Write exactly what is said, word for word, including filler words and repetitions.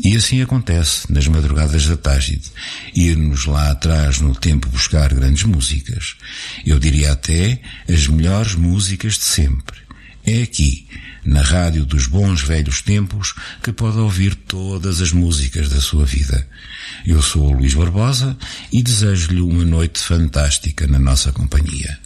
E assim acontece nas madrugadas da Tágide, ir-nos lá atrás no tempo buscar grandes músicas. Eu diria até as melhores músicas de sempre. É aqui, na rádio dos bons velhos tempos, que pode ouvir todas as músicas da sua vida. Eu sou o Luís Barbosa e desejo-lhe uma noite fantástica na nossa companhia.